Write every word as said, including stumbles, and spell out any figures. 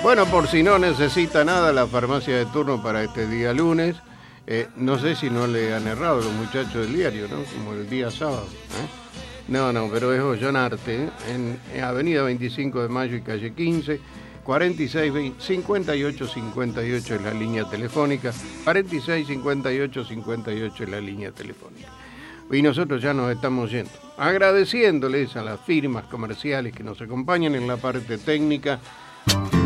Bueno, por si no necesita nada la farmacia de turno para este día lunes, eh, no sé si no le han errado los muchachos del diario, ¿no? Como el día sábado. ¿eh? No, no, pero es Ollonarte, ¿eh? en, en Avenida veinticinco de Mayo y calle quince, cuarenta y seis cincuenta y ocho cincuenta y ocho es la línea telefónica, cuarenta y seis cincuenta y ocho cincuenta y ocho es la línea telefónica. Y nosotros ya nos estamos yendo, agradeciéndoles a las firmas comerciales que nos acompañan en la parte técnica.